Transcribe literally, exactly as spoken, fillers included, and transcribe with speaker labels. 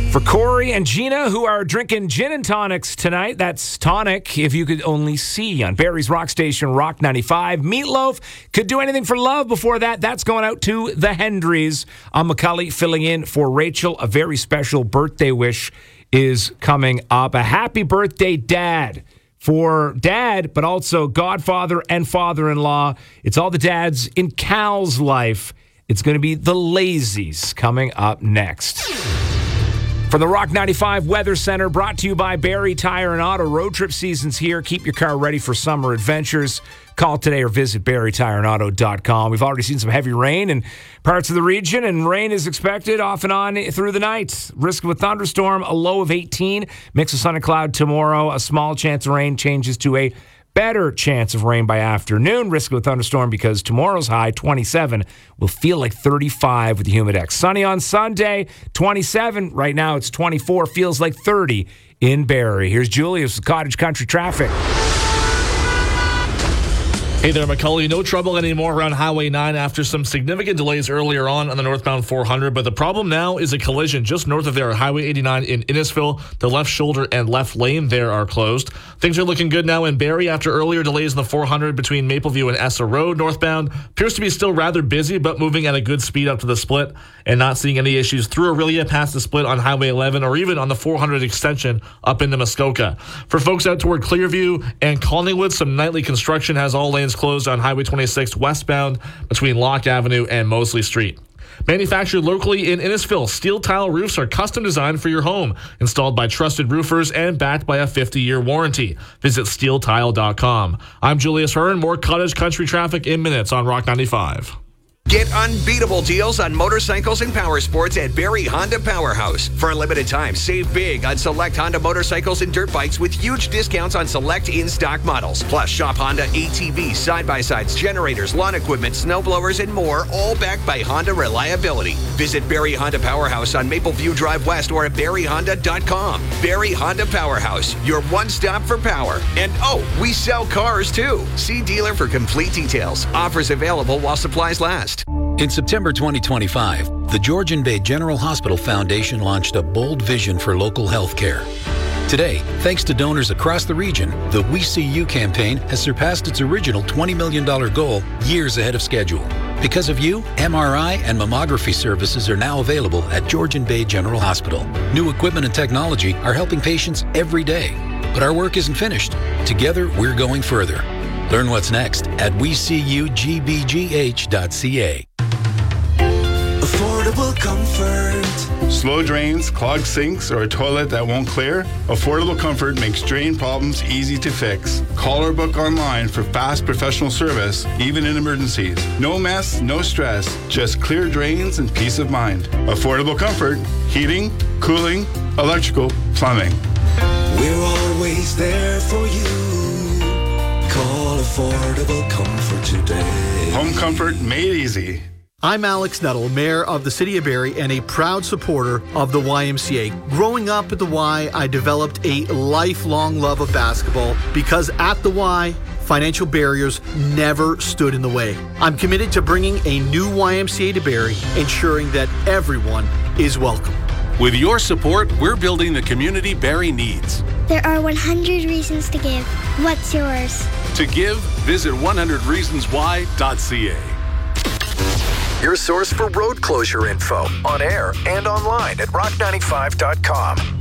Speaker 1: For Corey and Gina, who are drinking gin and tonics tonight, that's tonic if you could only see on Barrie's Rock Station, Rock ninety-five. Meatloaf, Could Do Anything for Love. Before that, that's going out to the Hendrys. I'm McCully filling in for Rachel. A very special birthday wish is coming up. A happy birthday, Dad. For Dad, but also godfather and father-in-law. It's all the dads in Cal's life. It's going to be the Lazies coming up next. From the Rock ninety-five Weather Center, brought to you by Barrie Tire and Auto. Road trip season's here. Keep your car ready for summer adventures. Call today or visit barrie tire and auto dot com. We've already seen some heavy rain in parts of the region, and rain is expected off and on through the night. Risk of a thunderstorm, a low of eighteen. Mix of sun and cloud tomorrow. A small chance of rain changes to a better chance of rain by afternoon. Risk of a thunderstorm because tomorrow's high, twenty-seven, will feel like thirty-five with the Humidex. Sunny on Sunday, twenty-seven. Right now it's twenty-four, feels like thirty in Barrie. Here's Julius with Cottage Country Traffic.
Speaker 2: Hey there, McCully. No trouble anymore around Highway nine after some significant delays earlier on on the northbound four hundred, but the problem now is a collision just north of there at Highway eighty-nine in Innisfil. The left shoulder and left lane there are closed. Things are looking good now in Barrie after earlier delays in the four hundred between Mapleview and Essa Road northbound. Appears to be still rather busy, but moving at a good speed up to the split, and not seeing any issues through Aurelia past the split on Highway eleven or even on the four hundred extension up into Muskoka. For folks out toward Clearview and Collingwood, some nightly construction has all lanes closed on Highway twenty-six westbound between Locke Avenue and Mosley Street. Manufactured locally in Innisfil, steel tile roofs are custom designed for your home, installed by trusted roofers and backed by a fifty-year warranty. Visit steel tile dot com. I'm Julius Hearn. More Cottage Country Traffic in minutes on Rock ninety-five.
Speaker 3: Get unbeatable deals on motorcycles and power sports at Barrie Honda Powerhouse. For a limited time, save big on select Honda motorcycles and dirt bikes with huge discounts on select in-stock models. Plus, shop Honda A T Vs, side-by-sides, generators, lawn equipment, snowblowers, and more, all backed by Honda reliability. Visit Barrie Honda Powerhouse on Mapleview Drive West or at barrie honda dot com. Barrie Honda Powerhouse, your one-stop for power. And oh, we sell cars too. See dealer for complete details. Offers available while supplies last.
Speaker 4: In September twenty twenty-five, the Georgian Bay General Hospital Foundation launched a bold vision for local health care. Today, thanks to donors across the region, the We See You campaign has surpassed its original twenty million dollars goal years ahead of schedule. Because of you, M R I and mammography services are now available at Georgian Bay General Hospital. New equipment and technology are helping patients every day. But our work isn't finished. Together, we're going further. Learn what's next at we see you g b g h dot c a.
Speaker 5: Affordable comfort.
Speaker 6: Slow drains, clogged sinks, or a toilet that won't clear? Affordable Comfort makes drain problems easy to fix. Call or book online for fast professional service, even in emergencies. No mess, no stress, just clear drains and peace of mind. Affordable Comfort, heating, cooling, electrical, plumbing.
Speaker 5: We're always there for you. Call Affordable Comfort today.
Speaker 6: Home comfort made easy.
Speaker 7: I'm Alex Nettle, Mayor of the City of Barrie and a proud supporter of the Y M C A. Growing up at the Y, I developed a lifelong love of basketball because at the Y, financial barriers never stood in the way. I'm committed to bringing a new Y M C A to Barrie, ensuring that everyone is welcome.
Speaker 8: With your support, we're building the community Barrie needs.
Speaker 9: There are one hundred reasons to give. What's yours?
Speaker 8: To give, visit one hundred reasons why dot c a.
Speaker 3: Your source for road closure info on air and online at rock ninety-five dot com.